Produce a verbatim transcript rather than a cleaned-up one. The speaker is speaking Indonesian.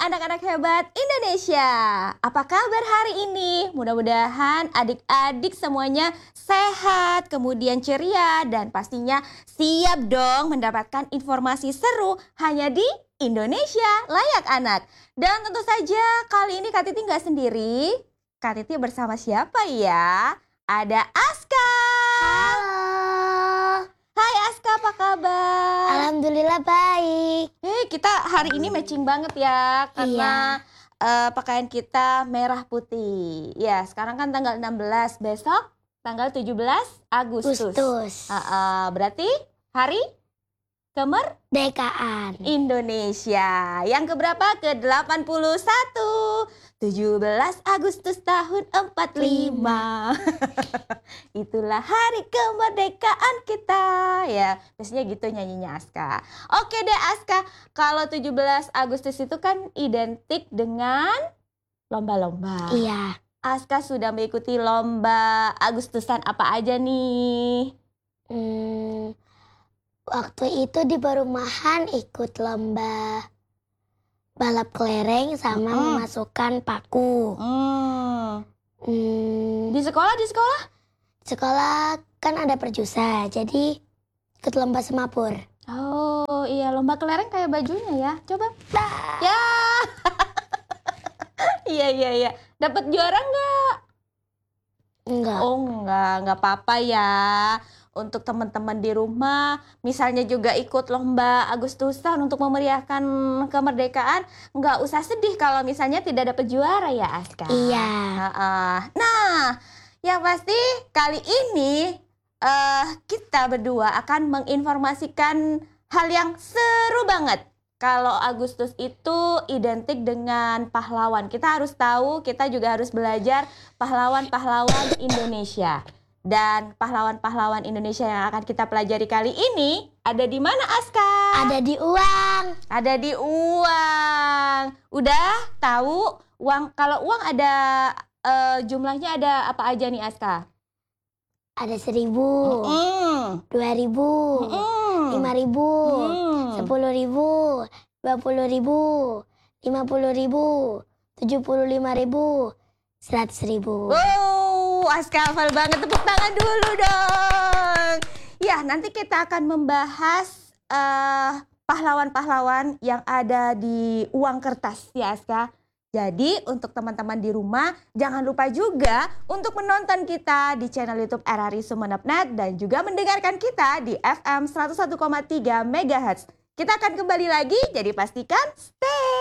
anak-anak hebat Indonesia. Apa kabar hari ini? Mudah-mudahan adik-adik semuanya sehat, kemudian ceria, dan pastinya siap dong mendapatkan informasi seru hanya di Indonesia Layak Anak. Dan tentu saja kali ini Kak Titi nggak sendiri. Kak Titi bersama siapa ya? Ada Aska. Halo. Hai Aska, apa kabar? Alhamdulillah baik. Eh, kita hari ini matching banget ya, karena eh, pakaian kita merah putih. Ya, sekarang kan tanggal enam belas, besok tanggal tujuh belas Agustus. Agustus. Ah, ah, berarti hari kemerdekaan Dekaan. Indonesia. Yang keberapa? ke delapan puluh satu. tujuh belas Agustus tahun empat puluh lima. Itulah hari kemerdekaan kita ya. Biasanya gitu nyanyinya Aska. Oke deh Aska, kalau tujuh belas Agustus itu kan identik dengan lomba-lomba. Iya. Aska sudah mengikuti lomba Agustusan apa aja nih? Hmm, waktu itu di perumahan ikut lomba balap kelereng sama Mm-mm. memasukkan paku. Hmm. Hmm, Di sekolah, di sekolah? sekolah kan ada perjusa, jadi ikut lomba semapur. Oh iya, lomba kelereng kayak bajunya ya. Coba. Ya. Iya, iya, iya. Dapat juara nggak? Enggak. Oh enggak, enggak apa-apa ya. Untuk teman-teman di rumah, misalnya juga ikut lomba Agustusan untuk memeriahkan kemerdekaan, nggak usah sedih kalau misalnya tidak dapat juara ya Aska. Iya. Heeh. Nah, yang pasti kali ini eh, kita berdua akan menginformasikan hal yang seru banget. Kalau Agustus itu identik dengan pahlawan. Kita harus tahu, kita juga harus belajar pahlawan-pahlawan Indonesia. Dan pahlawan-pahlawan Indonesia yang akan kita pelajari kali ini ada di mana Aska? Ada di uang. Ada di uang. Udah tahu uang? Kalau uang ada eh, jumlahnya ada apa aja nih Aska? Ada seribu, Mm-mm. dua ribu, Mm-mm. lima ribu, Mm. sepuluh ribu, dua puluh ribu, lima puluh ribu, tujuh puluh lima ribu, seratus ribu. Wow, Aska hafal banget, tepuk tangan dulu dong. Ya, nanti kita akan membahas eh, pahlawan-pahlawan yang ada di uang kertas ya Aska. Jadi untuk teman-teman di rumah jangan lupa juga untuk menonton kita di channel YouTube R R I Sumeneb dot net dan juga mendengarkan kita di F M seratus satu koma tiga megahertz. Kita akan kembali lagi, jadi pastikan stay.